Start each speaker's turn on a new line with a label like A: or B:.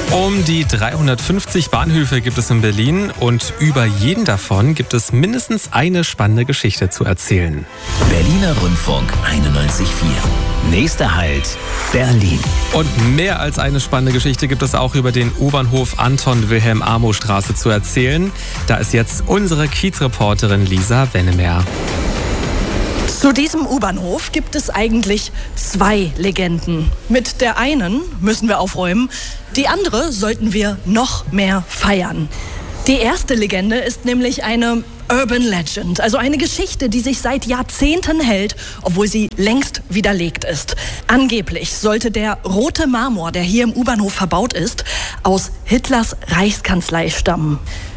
A: Um die 350 Bahnhöfe gibt es in Berlin und über jeden davon gibt es mindestens eine spannende Geschichte zu erzählen.
B: Berliner Rundfunk 91.4. Nächster Halt, Berlin.
A: Und mehr als eine spannende Geschichte gibt es auch über den U-Bahnhof Anton-Wilhelm-Amo-Straße zu erzählen. Da ist jetzt unsere Kiezreporterin Lisa Wennemer.
C: Zu diesem U-Bahnhof gibt es eigentlich zwei Legenden. Mit der einen müssen wir aufräumen, die andere sollten wir noch mehr feiern. Die erste Legende ist nämlich eine Urban Legend, also eine Geschichte, die sich seit Jahrzehnten hält, obwohl sie längst widerlegt ist. Angeblich sollte der rote Marmor, der hier im U-Bahnhof verbaut ist, aus Hitlers Reichskanzlei stammen.